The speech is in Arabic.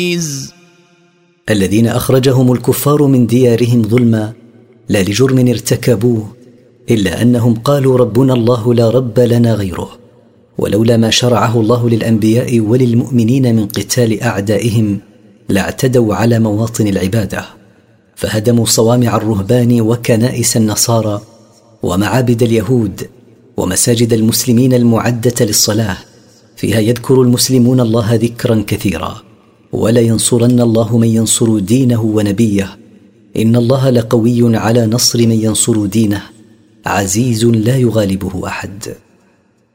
الذين أخرجهم الكفار من ديارهم ظلما لا لجرم ارتكبوه، إلا أنهم قالوا ربنا الله لا رب لنا غيره، ولولا ما شرعه الله للأنبياء وللمؤمنين من قتال أعدائهم لاعتدوا على مواطن العبادة، فهدموا صوامع الرهبان وكنائس النصارى ومعابد اليهود ومساجد المسلمين المعدة للصلاة، فيها يذكر المسلمون الله ذكرا كثيرا، ولا ينصرن الله من ينصر دينه ونبيه، إن الله لقوي على نصر من ينصر دينه، عزيز لا يغالبه أحد.